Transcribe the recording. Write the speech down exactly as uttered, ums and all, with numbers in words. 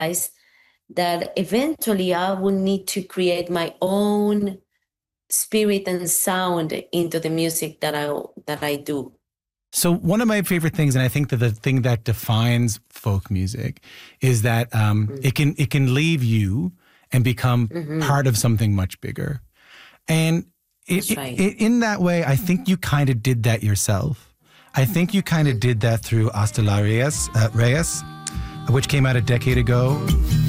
that eventually I will need to create my own spirit and sound into the music that I that I do. So one of my favorite things, and I think that the thing that defines folk music, is that um, mm-hmm. it can it can leave you and become mm-hmm. part of something much bigger. And it, right. it, in that way, I think you kind of did that yourself. I think you kind of did that through Hasta la Reyes, uh, Reyes, which came out a decade ago.